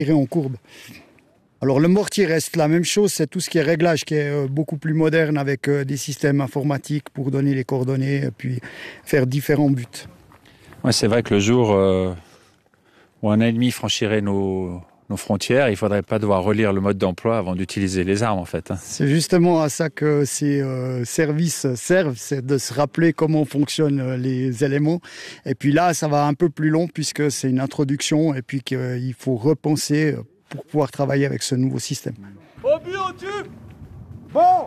en courbe. Alors le mortier reste la même chose, c'est tout ce qui est réglage qui est beaucoup plus moderne avec des systèmes informatiques pour donner les coordonnées et puis faire différents buts. Ouais, c'est vrai que le jour où un ennemi franchirait nos frontières, il ne faudrait pas devoir relire le mode d'emploi avant d'utiliser les armes en fait. C'est justement à ça que ces services servent, c'est de se rappeler comment fonctionnent les éléments. Et puis là, ça va un peu plus long puisque c'est une introduction et puis qu'il faut repenser pour pouvoir travailler avec ce nouveau système. Au but, au tube. Bon.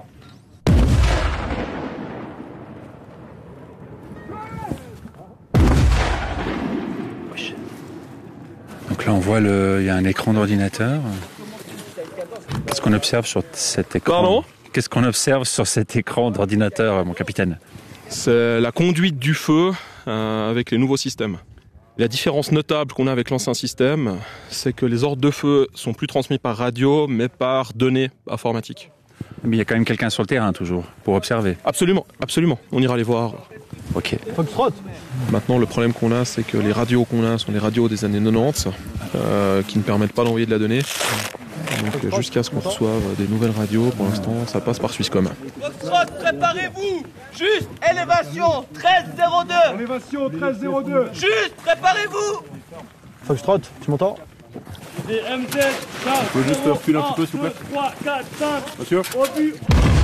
Donc là, on voit il y a un écran d'ordinateur. Qu'est-ce qu'on observe sur cet écran ? Pardon ? Qu'est-ce qu'on observe sur cet écran d'ordinateur, mon capitaine ? C'est la conduite du feu avec les nouveaux systèmes. La différence notable qu'on a avec l'ancien système, c'est que les ordres de feu sont plus transmis par radio, mais par données informatiques. Mais il y a quand même quelqu'un sur le terrain, toujours, pour observer. Absolument, absolument. On ira les voir. Ok. Maintenant, le problème qu'on a, c'est que les radios qu'on a sont des radios des années 90, qui ne permettent pas d'envoyer de la donnée. Donc, jusqu'à ce qu'on reçoive des nouvelles radios, pour l'instant, ça passe par Swisscom. Foxtrot, préparez-vous. Juste, élévation 1302. Élévation 1302. Juste, préparez-vous. Foxtrot, tu m'entends? Et MZ, 4, Vous pouvez juste reculer un petit peu, s'il vous plaît? 3, 4, 5. Monsieur? Au but.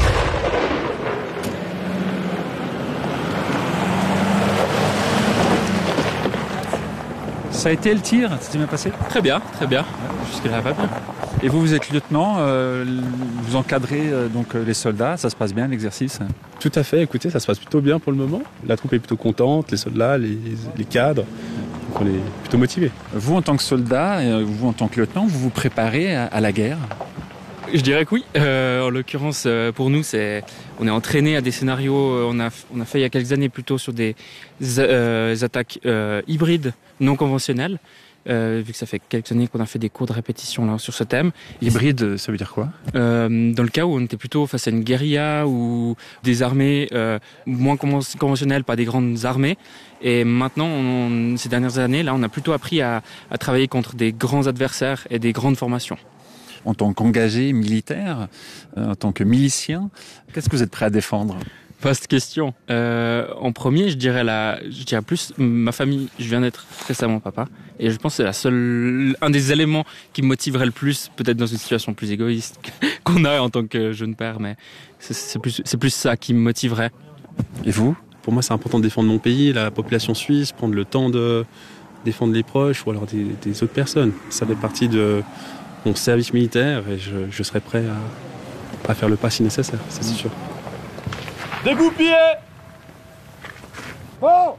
Ça a été le tir, ça s'est bien passé ? Très bien, très bien. Jusque-là, va bien. Et vous êtes lieutenant, vous encadrez donc les soldats, ça se passe bien l'exercice ? Tout à fait, écoutez, ça se passe plutôt bien pour le moment. La troupe est plutôt contente, les soldats, les cadres, donc on est plutôt motivés. Vous, en tant que soldat, et vous, en tant que lieutenant, vous vous préparez à la guerre ? Je dirais que oui. En l'occurrence, pour nous, on est entraîné à des scénarios. On a fait il y a quelques années plutôt sur des attaques hybrides non conventionnelles. Vu que ça fait quelques années qu'on a fait des cours de répétition là, sur ce thème. Hybride, ça veut dire quoi ? Dans le cas où on était plutôt face à une guérilla ou des armées moins conventionnelles, pas des grandes armées. Et maintenant, ces dernières années, là, on a plutôt appris à travailler contre des grands adversaires et des grandes formations. En tant qu'engagé militaire, en tant que milicien, qu'est-ce que vous êtes prêt à défendre ? Vaste question. En premier, je dirais plus ma famille. Je viens d'être récemment papa, et je pense que c'est un des éléments qui me motiverait le plus, peut-être dans une situation plus égoïste qu'on a en tant que jeune père, mais c'est plus ça qui me motiverait. Et vous ? Pour moi, c'est important de défendre mon pays, la population suisse, prendre le temps de défendre les proches ou alors des autres personnes. Ça fait partie de mon service militaire et je serai prêt à faire le pas si nécessaire, ça c'est sûr. Dégoupillez. Bon.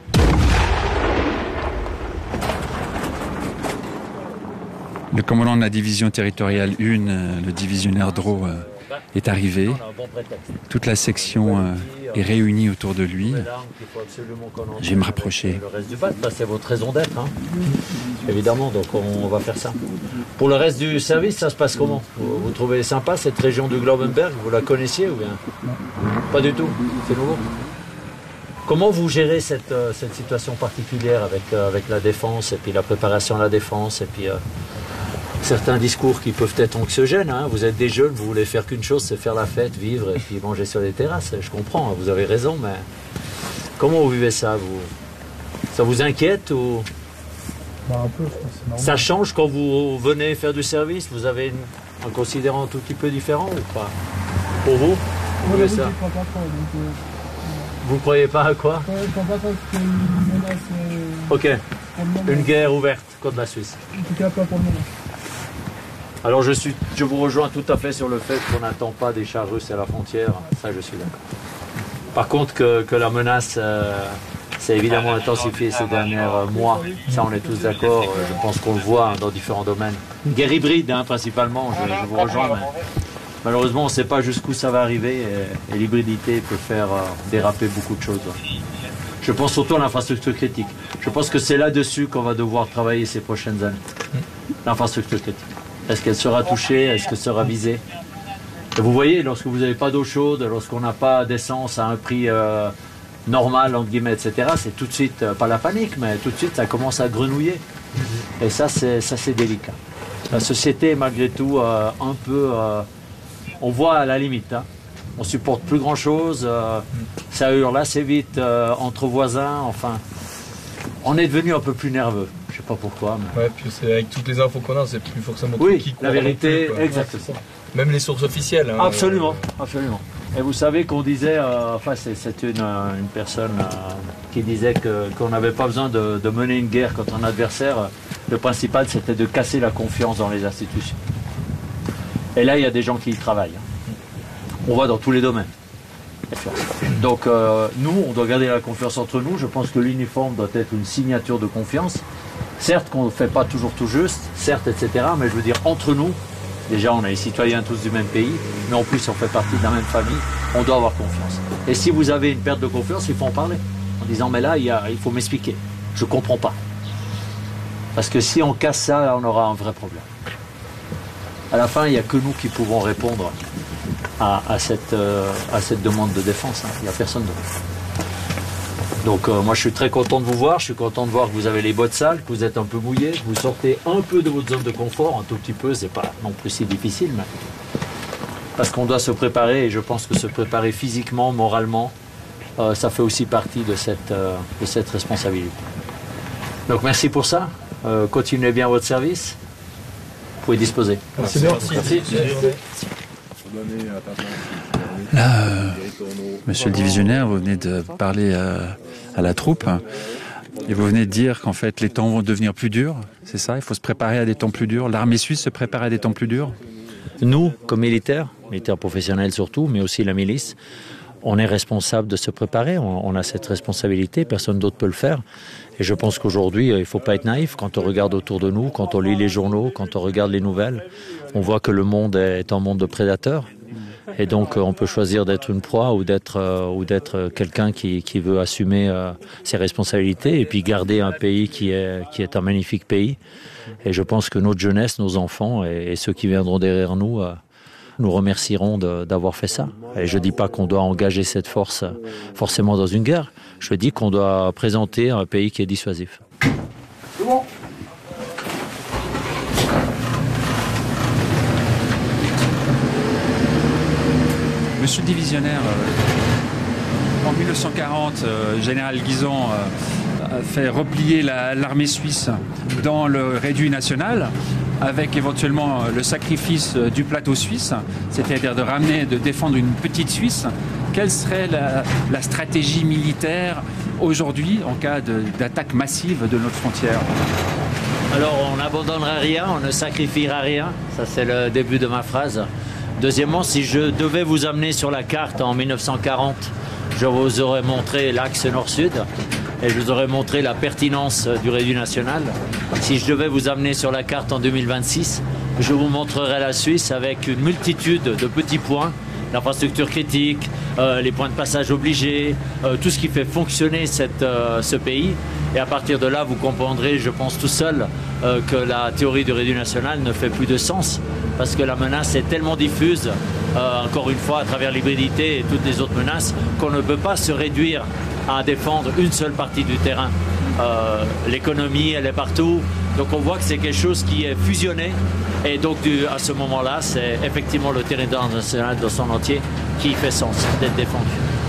Le commandant de la division territoriale 1, le divisionnaire Drault, est arrivé. Toute la section est réunie autour de lui. Je vais me rapprocher. Le reste du BAT, c'est votre raison d'être. Hein. Évidemment, donc on va faire ça. Pour le reste du service, ça se passe comment ? Vous trouvez sympa cette région du Globenberg ? Vous la connaissiez ou bien ? Pas du tout, c'est nouveau. Comment vous gérez cette situation particulière avec la défense et puis la préparation à la défense et puis certains discours qui peuvent être anxiogènes, hein. Vous êtes des jeunes, vous voulez faire qu'une chose, c'est faire la fête, vivre et puis manger sur les terrasses. Je comprends, vous avez raison, mais comment vous vivez ça, vous ? Ça vous inquiète ou Un peu, c'est normal. ça change quand vous venez faire du service ? Vous avez un considérant un tout petit peu différent ou pas ? Pour vous ? Vous vivez ça ? Je crois pas trop, donc, Vous ne croyez pas à quoi ? je crois pas trop qu'il y ait une menace Ok, pour le moment. une guerre ouverte contre la Suisse. En tout cas, pas pour le moment. Alors je vous rejoins tout à fait sur le fait qu'on n'attend pas des chars russes à la frontière, ça je suis d'accord. Par contre que la menace s'est évidemment intensifiée ces derniers mois, ça on est tous d'accord, je pense qu'on le voit dans différents domaines. Une guerre hybride principalement, je vous rejoins, mais malheureusement on ne sait pas jusqu'où ça va arriver et l'hybridité peut faire déraper beaucoup de choses. Je pense surtout à l'infrastructure critique. Je pense que c'est là-dessus qu'on va devoir travailler ces prochaines années. L'infrastructure critique. Est-ce qu'elle sera touchée? Est-ce qu'elle sera visée? Et vous voyez, lorsque vous n'avez pas d'eau chaude, lorsqu'on n'a pas d'essence à un prix normal, entre guillemets, etc., c'est tout de suite, pas la panique, mais tout de suite, ça commence à grenouiller. Et ça, c'est délicat. La société est malgré tout un peu... on voit à la limite. Hein. On supporte plus grand-chose. Ça hurle assez vite entre voisins. Enfin, on est devenu un peu plus nerveux. Je sais pas pourquoi. Mais... Ouais, puis c'est, avec toutes les infos qu'on a, c'est plus forcément oui, qui la vérité, plus, exactement. Même les sources officielles. Hein, absolument, absolument. Et vous savez qu'on disait, enfin c'est une personne qui disait qu'on n'avait pas besoin de mener une guerre contre un adversaire. Le principal, c'était de casser la confiance dans les institutions. Et là, il y a des gens qui y travaillent. On voit dans tous les domaines. Donc nous, on doit garder la confiance entre nous. Je pense que l'uniforme doit être une signature de confiance. Certes qu'on ne fait pas toujours tout juste, certes, etc. Mais je veux dire, entre nous, déjà on est les citoyens tous du même pays, mais en plus on fait partie de la même famille, on doit avoir confiance. Et si vous avez une perte de confiance, il faut en parler. En disant, mais là, il faut m'expliquer. Je ne comprends pas. Parce que si on casse ça, là, on aura un vrai problème. À la fin, il n'y a que nous qui pouvons répondre à cette demande de défense. Hein. Il n'y a personne d'autre. Donc moi je suis très content de vous voir, je suis content de voir que vous avez les bottes sales, que vous êtes un peu mouillés, que vous sortez un peu de votre zone de confort, un tout petit peu, c'est pas non plus si difficile, mais parce qu'on doit se préparer et je pense que se préparer physiquement, moralement, ça fait aussi partie de cette responsabilité. Donc merci pour ça, continuez bien votre service, vous pouvez disposer. Merci bien. Merci. Là, monsieur le divisionnaire, vous venez de parler à la troupe et vous venez de dire qu'en fait les temps vont devenir plus durs, c'est ça? Il faut se préparer à des temps plus durs. L'armée suisse se prépare à des temps plus durs? Nous, comme militaires professionnels surtout, mais aussi la milice, on est responsable de se préparer, on a cette responsabilité, personne d'autre peut le faire. Et je pense qu'aujourd'hui, il ne faut pas être naïf. Quand on regarde autour de nous, quand on lit les journaux, quand on regarde les nouvelles, on voit que le monde est un monde de prédateurs. Et donc on peut choisir d'être une proie ou d'être quelqu'un qui veut assumer ses responsabilités et puis garder un pays qui est un magnifique pays. Et je pense que notre jeunesse, nos enfants et ceux qui viendront derrière nous nous remercieront d'avoir fait ça. Et je ne dis pas qu'on doit engager cette force forcément dans une guerre. Je dis qu'on doit présenter un pays qui est dissuasif. C'est bon. Monsieur le divisionnaire, en 1940, général Guisan a fait replier l'armée suisse dans le réduit national, avec éventuellement le sacrifice du plateau suisse, c'est-à-dire de défendre une petite Suisse. Quelle serait la stratégie militaire aujourd'hui en cas d'attaque massive de notre frontière? Alors on n'abandonnera rien, on ne sacrifiera rien, ça c'est le début de ma phrase. Deuxièmement, si je devais vous amener sur la carte en 1940, je vous aurais montré l'axe nord-sud et je vous aurais montré la pertinence du réduit national. Si je devais vous amener sur la carte en 2026, je vous montrerai la Suisse avec une multitude de petits points, l'infrastructure critique, les points de passage obligés, tout ce qui fait fonctionner ce pays. Et à partir de là, vous comprendrez, je pense tout seul, que la théorie du réduit national ne fait plus de sens. Parce que la menace est tellement diffuse, encore une fois, à travers l'hybridité et toutes les autres menaces, qu'on ne peut pas se réduire à défendre une seule partie du terrain. L'économie, elle est partout. Donc on voit que c'est quelque chose qui est fusionné. Et donc à ce moment-là, c'est effectivement le territoire national dans son entier qui fait sens d'être défendu.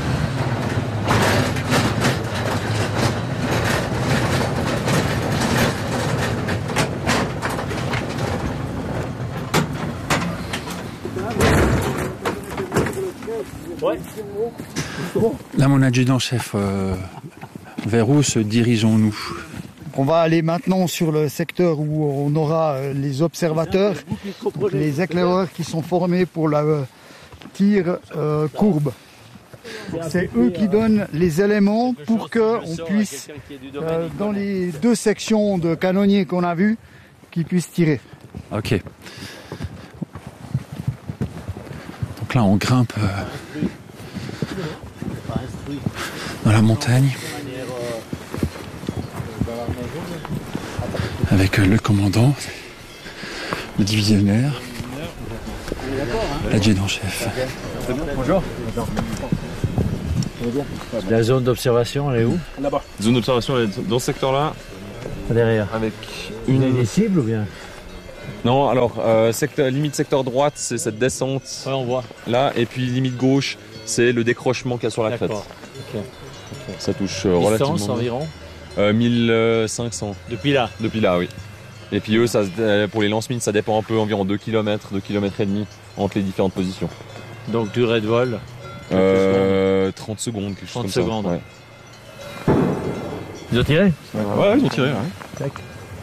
Là, mon adjudant-chef, vers où se dirigeons-nous? On va aller maintenant sur le secteur où on aura les observateurs, les éclaireurs qui sont formés pour la tir courbe. C'est eux qui donnent les éléments pour qu'on puisse, dans les deux sections de canonniers qu'on a vues, qu'ils puissent tirer. Ok. Donc là, on grimpe dans la montagne avec le commandant, le divisionnaire, l'adjudant-chef. Bonjour. La zone d'observation, elle est où? Là-bas. La zone d'observation, elle est dans ce secteur-là. Derrière. Avec une des cibles ou bien? Non, alors limite secteur droite, c'est cette descente. Ouais, on voit. Là, et puis limite gauche, c'est le décrochement qu'il y a sur la crête. D'accord. Ok. Ça touche Distance relativement. environ 1500. Depuis là. Depuis là, oui. Et puis eux, pour les lance-mines, ça dépend un peu, environ 2 km, 2 km et demi entre les différentes positions. Donc durée de vol 30 secondes, quelque chose 30 comme secondes. ça. Ouais. Ils ont tiré? Ouais, ils ont tiré. Ouais. Tac.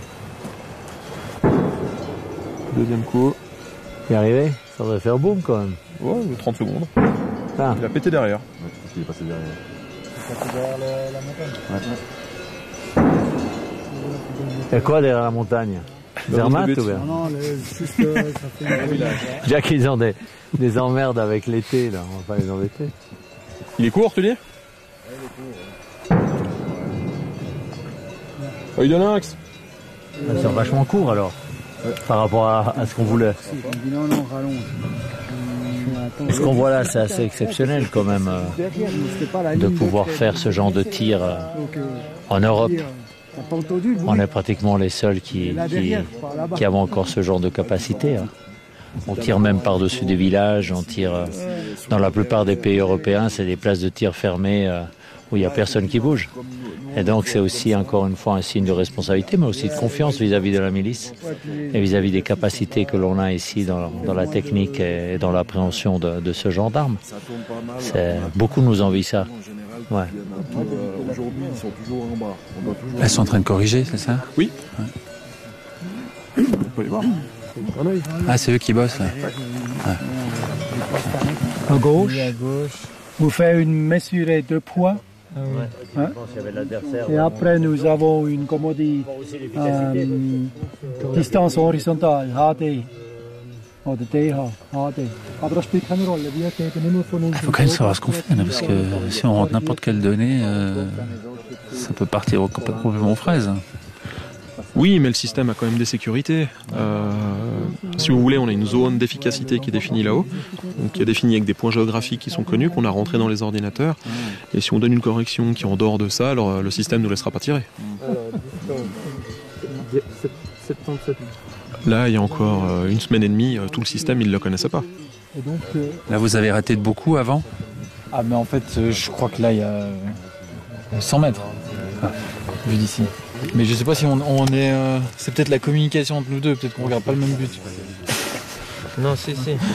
Deuxième coup. Il est arrivé? Ça devrait faire boum quand même. Ouais, 30 secondes. Ah. Il a pété derrière. Ouais, il est passé derrière. Il est passé derrière la montagne. Ouais. Il y a quoi derrière la montagne? Zermatt ou bien? Non, juste ça fait un village. Déjà qu'ils ont des emmerdes avec l'été, là, on va pas les embêter. Il est court, tu dis? Oh, il donne un axe. Ils sont vachement courts alors, par rapport à ce qu'on voulait. Il dit non, rallonge. Ce qu'on voit là, c'est assez exceptionnel quand même, de pouvoir faire ce genre de tir en Europe. On est pratiquement les seuls qui avons encore ce genre de capacité. Hein. On tire même par-dessus des villages, on tire dans la plupart des pays européens, c'est des places de tir fermées où il n'y a personne qui bouge. Et donc c'est aussi encore une fois un signe de responsabilité, mais aussi de confiance vis-à-vis de la milice et vis-à-vis des capacités que l'on a ici dans la technique et dans l'appréhension de ce genre d'armes. Beaucoup nous envient ça. Ouais. Elles sont en train de corriger, c'est ça? Oui. Ouais. On peut les voir. Ah, c'est eux qui bossent là. Ouais. À gauche, vous faites une mesurée de poids. Ouais. Hein? Et après, nous avons une distance horizontale, HD. Oder DH, HD. Aber das spielt keine Rolle. Wir geben immer von uns. Il faut quand même savoir ce qu'on fait, là, parce que si on rentre n'importe quelle donnée, ça peut partir complètement aux fraises. Oui, mais le système a quand même des sécurités. Si vous voulez, on a une zone d'efficacité qui est définie là-haut, donc qui est définie avec des points géographiques qui sont connus, qu'on a rentrés dans les ordinateurs. Et si on donne une correction qui est en dehors de ça, alors le système ne nous laissera pas tirer. Là, il y a encore une semaine et demie, tout le système, il ne le connaissait pas. Et donc, Là, vous avez raté de beaucoup avant? Ah, mais en fait, je crois que là, il y a 100 mètres, vu d'ici. Mais je sais pas si on est... c'est peut-être la communication entre nous deux, peut-être qu'on regarde pas le même but. Non, si.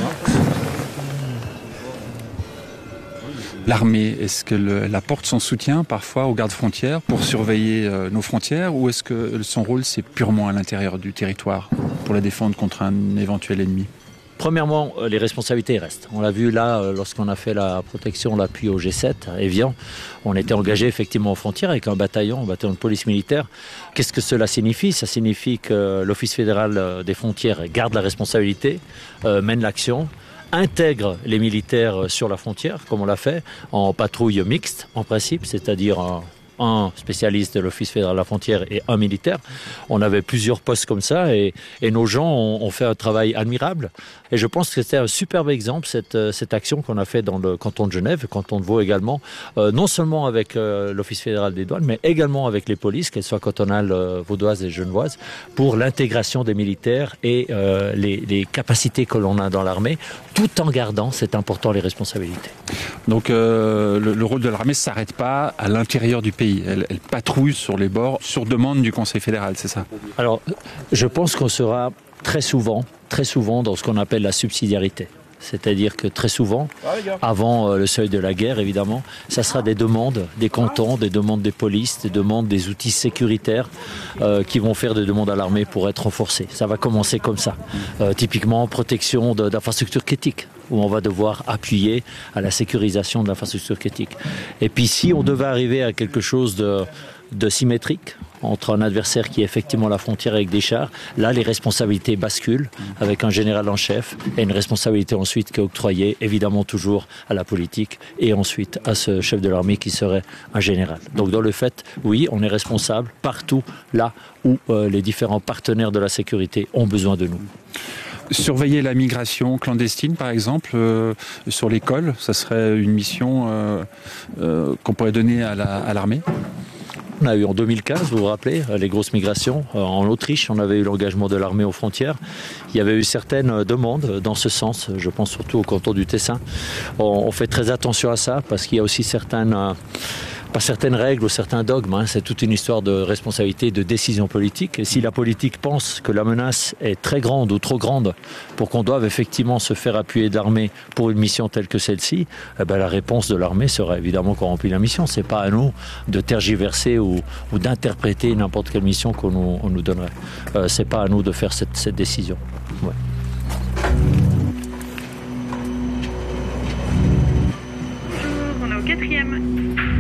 L'armée, est-ce qu'elle apporte son soutien parfois aux gardes frontières pour surveiller nos frontières, ou est-ce que son rôle c'est purement à l'intérieur du territoire pour la défendre contre un éventuel ennemi? Premièrement, les responsabilités restent. On l'a vu là, lorsqu'on a fait la protection, l'appui au G7, à Évian. On était engagé effectivement aux frontières avec un bataillon de police militaire. Qu'est-ce que cela signifie? Ça signifie que l'Office fédéral des frontières garde la responsabilité, mène l'action, intègre les militaires sur la frontière, comme on l'a fait, en patrouille mixte, en principe, c'est-à-dire un spécialiste de l'Office fédéral de la frontière et un militaire. On avait plusieurs postes comme ça et nos gens ont fait un travail admirable. Et je pense que c'était un superbe exemple, cette action qu'on a fait dans le canton de Genève, canton de Vaud également, non seulement avec l'Office fédéral des douanes, mais également avec les polices, qu'elles soient cantonales, vaudoises et genevoises, pour l'intégration des militaires et les capacités que l'on a dans l'armée, tout en gardant, c'est important, les responsabilités. Donc le rôle de l'armée ne s'arrête pas à l'intérieur du pays. Elle patrouille sur les bords sur demande du Conseil fédéral, c'est ça? Alors, je pense qu'on sera très souvent dans ce qu'on appelle la subsidiarité. C'est-à-dire que très souvent, avant le seuil de la guerre, évidemment, ça sera des demandes des cantons, des demandes des polices, des demandes des outils sécuritaires qui vont faire des demandes à l'armée pour être renforcés. Ça va commencer comme ça. Typiquement, protection d'infrastructures critiques, où on va devoir appuyer à la sécurisation de l'infrastructure critique. Et puis si on devait arriver à quelque chose de symétrique, entre un adversaire qui est effectivement à la frontière avec des chars, là les responsabilités basculent avec un général en chef et une responsabilité ensuite qui est octroyée évidemment toujours à la politique et ensuite à ce chef de l'armée qui serait un général. Donc dans le fait, oui, on est responsable partout là où les différents partenaires de la sécurité ont besoin de nous. Surveiller la migration clandestine, par exemple, sur l'école, ça serait une mission qu'on pourrait donner à l'armée? On a eu en 2015, vous vous rappelez, les grosses migrations. En Autriche, on avait eu l'engagement de l'armée aux frontières. Il y avait eu certaines demandes dans ce sens, je pense surtout au canton du Tessin. On fait très attention à ça parce qu'il y a aussi certaines règles ou certains dogmes. C'est toute une histoire de responsabilité, de décision politique. Et si la politique pense que la menace est très grande ou trop grande pour qu'on doive effectivement se faire appuyer de l'armée pour une mission telle que celle-ci, la réponse de l'armée sera évidemment qu'on remplit la mission. C'est pas à nous de tergiverser ou d'interpréter n'importe quelle mission qu'on nous donnerait. C'est pas à nous de faire cette décision. Ouais. Bonjour, on est au 4e.